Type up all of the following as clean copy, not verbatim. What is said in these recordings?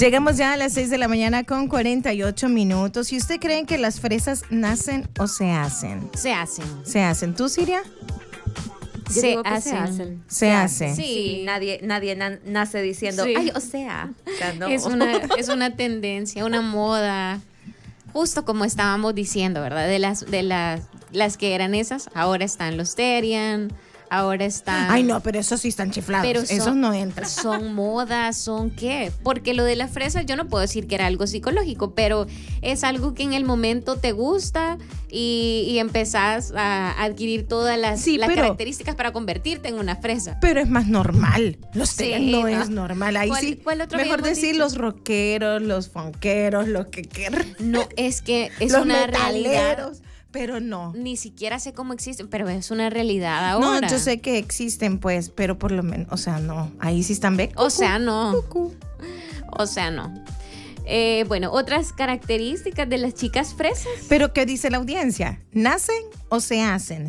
Llegamos ya a las 6 de la mañana con 48 minutos. ¿Y usted creen que las fresas nacen o se hacen? Se hacen. ¿Se hacen? ¿Tú, Siria? Se hacen. Se hace. Sí, nadie nace diciendo, Sí. ay, o sea no. Es una tendencia, una moda. Justo como estábamos diciendo, ¿verdad? De las que eran esas, ahora están los Terian, ahora están... Ay, no, pero esos sí están chiflados. Pero esos no entran. Son modas, son qué. Porque lo de las fresas, yo no puedo decir que era algo psicológico, pero es algo que en el momento te gusta y empezás a adquirir todas las características para convertirte en una fresa. Pero es más normal. Los Sí, Terian no ¿no? es normal. Ahí sí, ¿Cuál otro mejor habíamos decir dicho? los rockeros, los funkeros, los que No, es que es los una metaleros. realidad. Pero no. Ni siquiera sé cómo existen, pero es una realidad ahora. No, yo sé que existen, pues, pero por lo menos, o sea, no. Ahí sí están becos. O sea, no. O sea, no. Bueno, otras características de las chicas fresas. Pero ¿qué dice la audiencia? ¿Nacen o se hacen?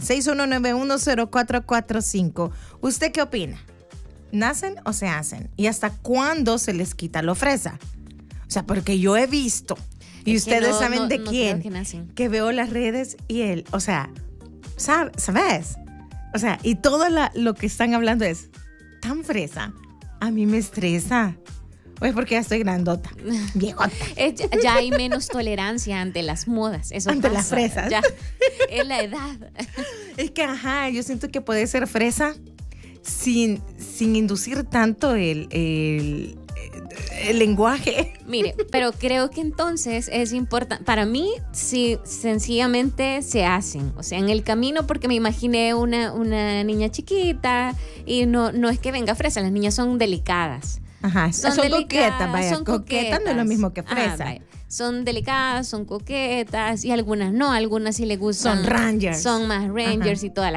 61910445. ¿Usted qué opina? ¿Nacen o se hacen? ¿Y hasta cuándo se les quita la fresa? O sea, porque yo he visto, y Es que ustedes no- saben no- de no quién, creo que nacen. que veo las redes y él, o sea, ¿sabes? O sea, y todo lo que están hablando es tan fresa. A mí me estresa. O es porque ya estoy grandota, viejota. Ya hay menos tolerancia ante las modas. Eso Ante pasa. las fresas. Ya, es la edad. Es que, ajá, yo siento que puede ser fresa sin inducir tanto el lenguaje. Mire, pero creo que entonces es importante. Para mí, sí, sencillamente se hacen. O sea, en el camino, porque me imaginé una niña chiquita y no es que venga fresa, las niñas son delicadas. Ajá, son delicadas, coquetas, vaya. son Coqueta no es lo mismo que fresa. vaya. Son delicadas, son coquetas y algunas no, algunas sí les gustan. Son rangers. Son más rangers y toda la